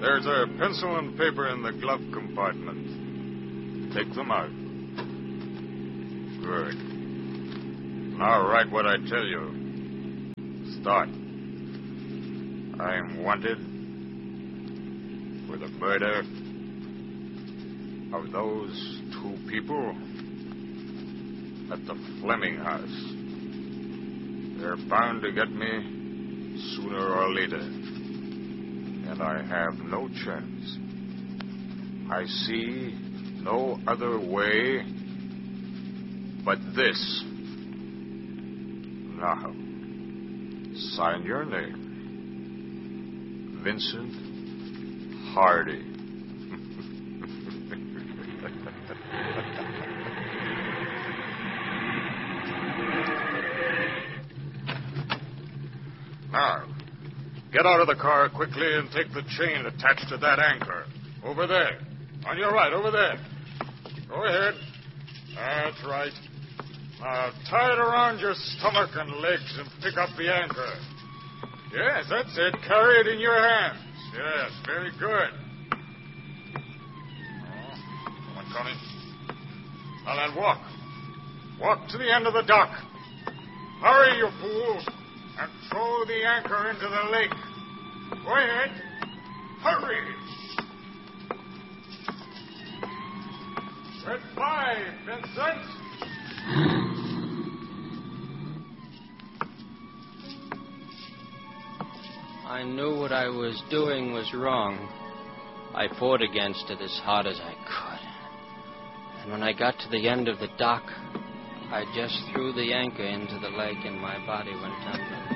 There's a pencil and paper in the glove compartment. Take them out. Good. Now write what I tell you. Start. I am wanted for the murder of those 2 people at the Fleming house. They're bound to get me sooner or later. And I have no chance. I see no other way but this. Now, sign your name. Vincent Hardy. Now, get out of the car quickly and take the chain attached to that anchor. Over there. On your right, over there. Go ahead. That's right. Now, tie it around your stomach and legs and pick up the anchor. Yes, that's it. Carry it in your hands. Yes, very good. Oh, someone coming. Now then, walk. Walk to the end of the dock. Hurry, you fool, and throw the anchor into the lake. Go ahead. Hurry. Goodbye, Vincent. I knew what I was doing was wrong. I fought against it as hard as I could. And when I got to the end of the dock, I just threw the anchor into the lake and my body went tumbling.